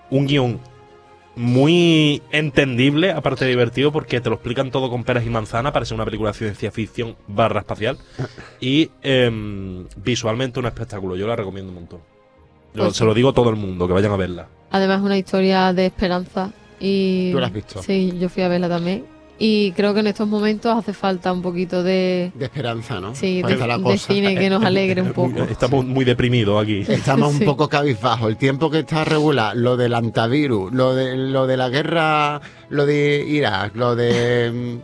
un guión muy entendible, aparte de divertido, porque te lo explican todo con peras y manzanas. Parece una película de ciencia ficción / espacial. Y visualmente un espectáculo. Yo la recomiendo un montón. Se lo digo a todo el mundo, que vayan a verla. Además, es una historia de esperanza. Y ¿Tú la has visto? Sí, yo fui a verla también. Y creo que en estos momentos hace falta un poquito de esperanza, ¿no? Sí, Pues está la de cosa. cine que nos alegre un poco. Estamos muy deprimidos aquí. Estamos Sí. un poco cabizbajos. El tiempo que está regular, lo del antivirus, lo de la guerra, lo de Irak, lo de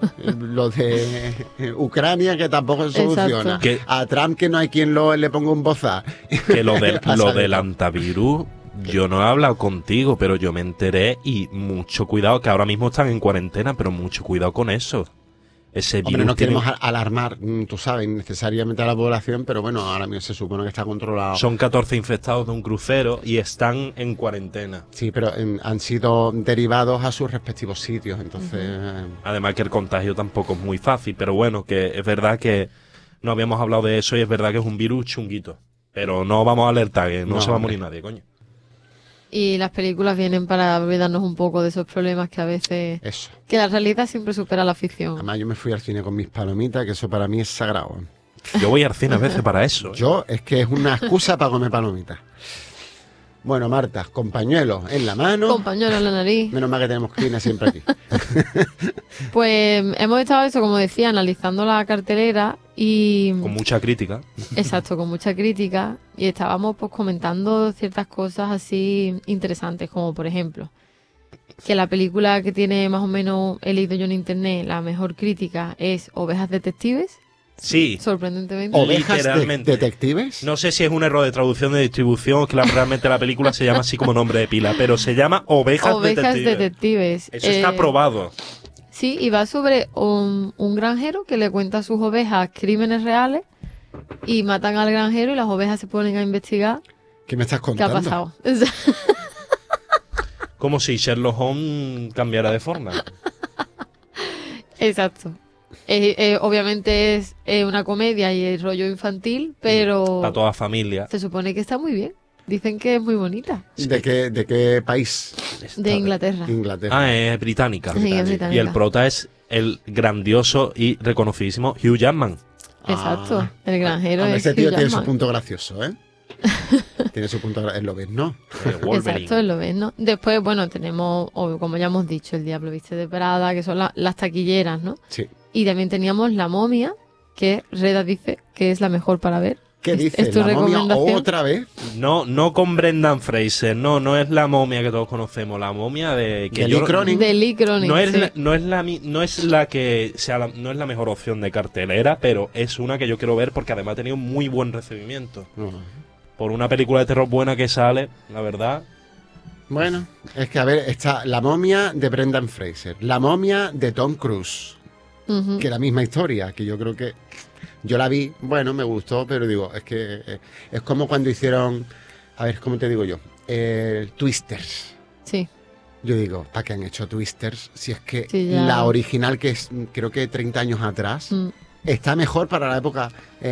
Ucrania, que tampoco se soluciona. Exacto. A Trump, que no hay quien le ponga un bozal. Que lo del antivirus, yo no he hablado contigo, pero yo me enteré y mucho cuidado, que ahora mismo están en cuarentena, pero mucho cuidado con eso. Ese virus Hombre, no queremos alarmar, tú sabes, necesariamente a la población, pero bueno, ahora mismo se supone que está controlado. Son 14 infectados de un crucero y están en cuarentena. Sí, pero han sido derivados a sus respectivos sitios, entonces... Además que el contagio tampoco es muy fácil, pero bueno, que es verdad que no habíamos hablado de eso y es verdad que es un virus chunguito. Pero no vamos a alertar, que no se va a morir nadie, coño. Y las películas vienen para olvidarnos un poco de esos problemas que a veces... Eso. Que la realidad siempre supera la ficción. Además, yo me fui al cine con mis palomitas, que eso para mí es sagrado. Yo voy al cine a veces para eso. Yo, es que es una excusa para comer palomitas. Bueno, Marta, con pañuelos en la mano. Con pañuelo en la nariz. Menos mal que tenemos cleaner siempre aquí. Pues hemos estado, eso, como decía, analizando la cartelera y... Con mucha crítica. Exacto, con mucha crítica. Y estábamos pues comentando ciertas cosas así interesantes, como por ejemplo, que la película que tiene más o menos, he leído yo en internet, la mejor crítica es Ovejas Detectives. Sí. Sorprendentemente. ¿Ovejas detectives? No sé si es un error de traducción de distribución, que realmente la película se llama así como nombre de pila, pero se llama Ovejas Detectives. Eso está aprobado. Sí, y va sobre un granjero que le cuenta a sus ovejas crímenes reales y matan al granjero y las ovejas se ponen a investigar. ¿Qué me estás contando? ¿Qué ha pasado? Como si Sherlock Holmes cambiara de forma. Exacto. Obviamente es una comedia y el rollo infantil, pero... Para toda familia. Se supone que está muy bien. Dicen que es muy bonita. ¿De qué país? De Inglaterra. Inglaterra. Es británica. Sí, es británica. Y el prota es el grandioso y reconocidísimo Hugh Jackman. Exacto. El granjero es ese tío Hugh tiene Jackman. su punto gracioso, ¿eh? Tiene su punto gracioso. Lo ves, ¿no? Exacto, lo ves, ¿no? Después, bueno, tenemos, como ya hemos dicho, El Diablo Viste de Prada, que son las taquilleras, ¿no? Sí. Y también teníamos La Momia, que Reda dice que es la mejor para ver. ¿Qué dice? ¿Es tu ¿La momia recomendación? otra vez? No con Brendan Fraser, no es la momia que todos conocemos, la momia de Lee Cronin. De Lee Cronin, no es sí. no es la que sea no es la mejor opción de cartelera, pero es una que yo quiero ver porque además ha tenido muy buen recibimiento. Por una película de terror buena que sale, la verdad. Bueno, es que a ver, está La momia de Brendan Fraser, La momia de Tom Cruise, que la misma historia, que yo creo que yo la vi, bueno, me gustó, pero digo, es que es como cuando hicieron, a ver, ¿cómo te digo yo? Twisters. Sí. Yo digo, ¿para qué han hecho Twisters? Si es que Sí, ya. la original, que es creo que 30 años atrás, está mejor para la época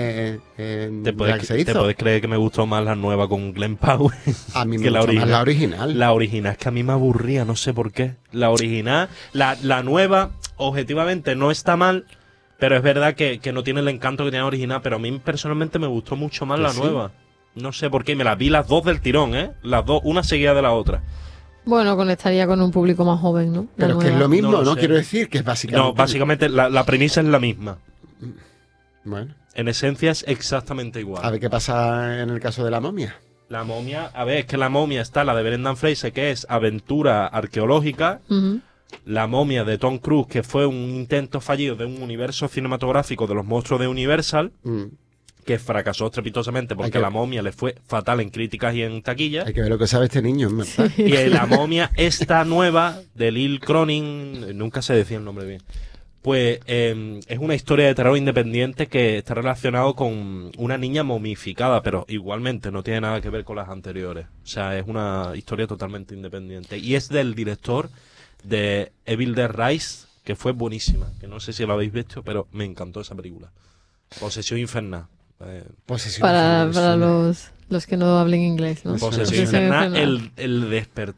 ¿Te la que se hizo. ¿Te puedes creer que me gustó más la nueva con Glenn Powell? A mí me que gustó más la original. La original es que a mí me aburría, no sé por qué. La original, la nueva, objetivamente no está mal, pero es verdad que no tiene el encanto que tiene la original, pero a mí personalmente me gustó mucho más la nueva. No sé por qué, me las vi las dos del tirón, ¿eh? Las dos, una seguida de la otra. Bueno, conectaría con un público más joven, ¿no? Pero es que es lo mismo, ¿no? Quiero decir que es básicamente... No, básicamente la premisa es la misma. Bueno. En esencia es exactamente igual. A ver qué pasa en el caso de La momia. La momia, a ver, es que la momia está la de Brendan Fraser, que es aventura arqueológica. La momia de Tom Cruise, que fue un intento fallido de un universo cinematográfico de los monstruos de Universal, que fracasó estrepitosamente porque a la momia le fue fatal en críticas y en taquilla. Hay que ver lo que sabe este niño, ¿verdad? Y la momia, esta nueva, de Lee Cronin, nunca se decía el nombre bien, pues es una historia de terror independiente que está relacionado con una niña momificada, pero igualmente no tiene nada que ver con las anteriores. O sea, es una historia totalmente independiente. Y es del director de Evil Dead Rise, que fue buenísima, que no sé si lo habéis visto, pero me encantó esa película. Posesión Infernal. Para los que no hablen inglés, ¿no? Posesión Infernal, el despertar